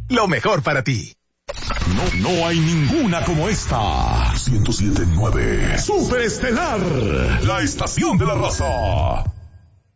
lo mejor para ti. No hay ninguna como esta. 107.9 Superestelar, la estación de la raza.